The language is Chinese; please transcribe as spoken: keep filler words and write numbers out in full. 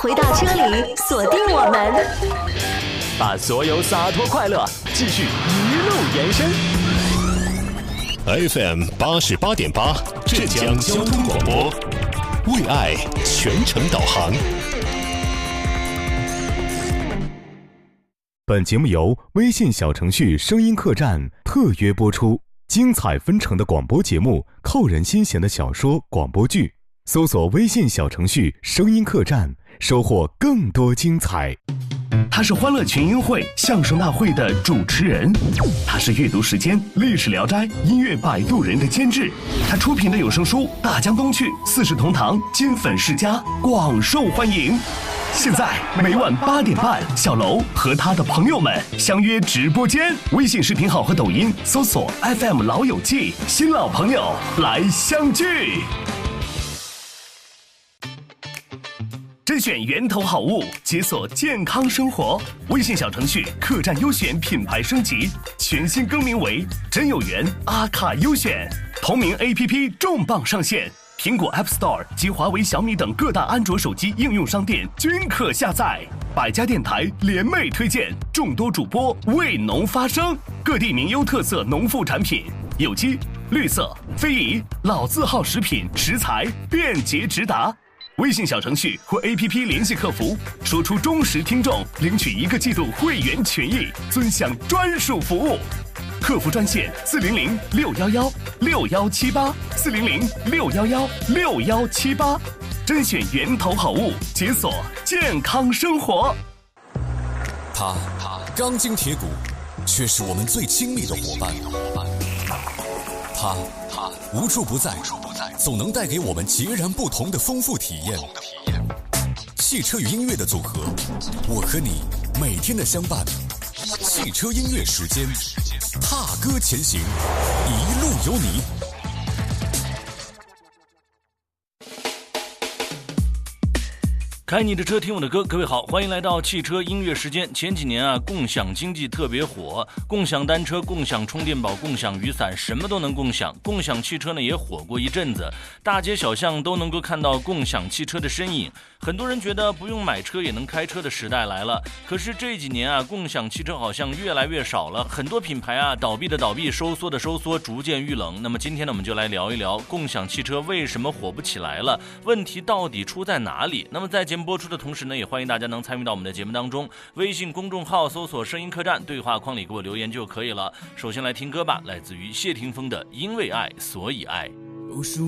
回到车里，锁定我们， 把所有洒脱快乐继续一路延伸。 F M 八十八点八，浙江交通广播，为爱全程导航。 本节目由微信小程序声音客栈特约播出，精彩纷呈的广播节目，扣人心弦的小说、广播剧，搜索微信小程序声音客栈，收获更多精彩。 他是欢乐群英会相声大会的主持人，他是阅读时间历史聊斋音乐摆渡人的监制，他出品的有声书《大江东去》四世同堂金粉世家广受欢迎。现在每晚八点半，小楼和他的朋友们相约直播间，微信视频号和抖音搜索 F M 老友记，新老朋友来相聚。甄选源头好物，解锁健康生活。微信小程序客栈优选品牌升级，全新更名为真有缘阿卡优选。同名 A P P 重磅上线，苹果 App Store 及华为、小米等各大安卓手机应用商店均可下载。百家电台联袂推荐，众多主播为农发声，各地名优特色农副产品，有机、绿色、非遗、老字号食品食材便捷直达。微信小程序或 A P P 联系客服，说出忠实听众，领取一个季度会员权益，尊享专属服务。客服专线四零零六幺幺六幺七八四零零六幺幺六幺七八，甄选源头好物，解锁健康生活。 他他钢筋铁骨，却是我们最亲密的伙伴。他他无处不在，总能带给我们截然不同的丰富体验。汽车与音乐的组合，我和你每天的相伴。汽车音乐时间，踏歌前行，一路有你。 开你的车，听我的歌。各位好，欢迎来到汽车音乐时间。前几年啊，共享经济特别火，共享单车、共享充电宝、共享雨伞，什么都能共享。共享汽车呢也火过一阵子，大街小巷都能够看到共享汽车的身影。很多人觉得不用买车也能开车的时代来了，可是这几年啊，共享汽车好像越来越少了，很多品牌啊倒闭的倒闭，收缩的收缩，逐渐遇冷。那么今天呢，我们就来聊一聊共享汽车为什么火不起来了，问题到底出在哪里？那么在节目播出的同时呢，也欢迎大家能参与到我们的节目当中，微信公众号搜索声音客栈，对话框里给我留言就可以了。首先来听歌吧，来自于谢霆锋的因为爱所以爱。